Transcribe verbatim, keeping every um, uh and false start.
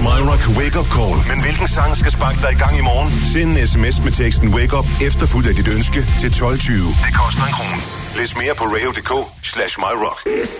My Rock Wake Up Call. Men hvilken sang skal sparke dig i gang i morgen? Send en sms med teksten Wake Up, efterfulgt af dit ønske, til tolv tyve. Det koster en krone. Læs mere på radio punktum d k slash myrock.